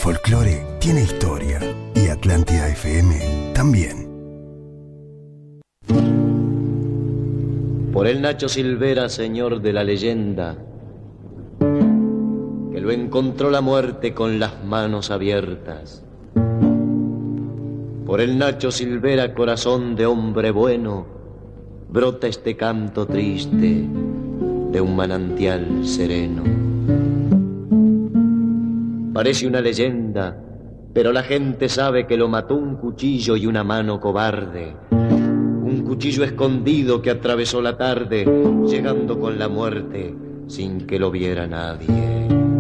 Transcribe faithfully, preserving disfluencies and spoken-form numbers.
folclore tiene historia y Atlántida F M también. Por el Nacho Silvera, señor de la leyenda, que lo encontró la muerte con las manos abiertas. Por el Nacho Silvera, corazón de hombre bueno, brota este canto triste de un manantial sereno. Parece una leyenda, pero la gente sabe que lo mató un cuchillo y una mano cobarde. Un cuchillo escondido que atravesó la tarde, llegando con la muerte sin que lo viera nadie.